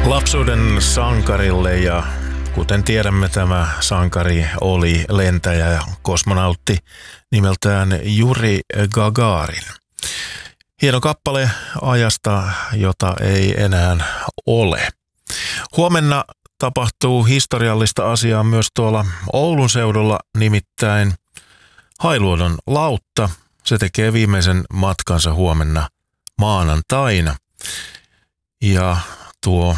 Lapsuuden sankarille, ja kuten tiedämme, tämä sankari oli lentäjä ja kosmonautti nimeltään Juri Gagarin. Hieno kappale ajasta, jota ei enää ole. Huomenna tapahtuu historiallista asiaa myös tuolla Oulun seudulla, nimittäin Hailuodon lautta. Se tekee viimeisen matkansa huomenna maanantaina. Ja tuo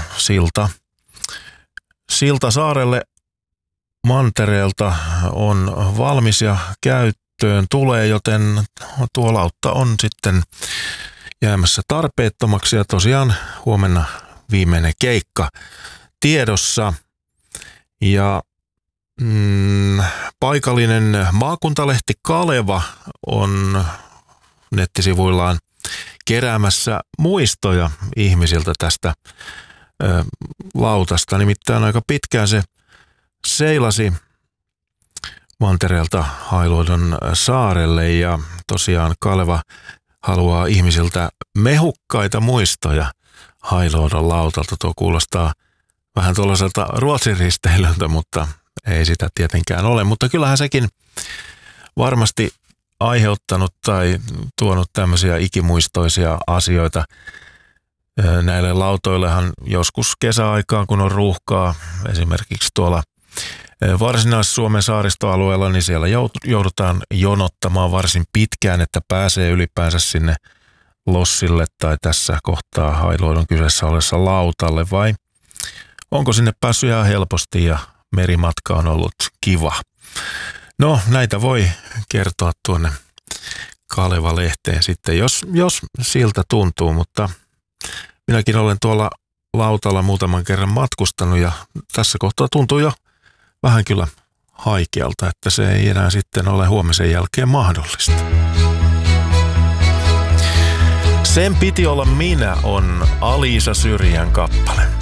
silta saarelle mantereelta on valmis ja käyttöön tulee, joten tuo lautta on sitten jäämässä tarpeettomaksi ja tosiaan huomenna viimeinen keikka tiedossa. Ja paikallinen maakuntalehti Kaleva on nettisivuillaan keräämässä muistoja ihmisiltä tästä lautasta. Nimittäin aika pitkään se seilasi mantereelta Hailuodon saarelle ja tosiaan Kaleva haluaa ihmisiltä mehukkaita muistoja Hailuodon lautalta. Tuo kuulostaa vähän tuollaiselta Ruotsin risteilyltä, mutta ei sitä tietenkään ole. Mutta kyllähän sekin varmasti aiheuttanut tai tuonut tämmöisiä ikimuistoisia asioita. Näille lautoillehan joskus kesäaikaan, kun on ruuhkaa, esimerkiksi tuolla Varsinais-Suomen saaristoalueella, niin siellä joudutaan jonottamaan varsin pitkään, että pääsee ylipäänsä sinne lossille tai tässä kohtaa Hailuodon kyseessä olessa lautalle, vai onko sinne päässyt ihan helposti ja merimatka on ollut kiva? No, näitä voi kertoa tuonne Kaleva-lehteen sitten, jos siltä tuntuu, mutta minäkin olen tuolla lautalla muutaman kerran matkustanut ja tässä kohtaa tuntuu jo vähän kyllä haikealta, että se ei enää sitten ole huomisen jälkeen mahdollista. Sen piti olla minä on Aliisa Syrjän kappale.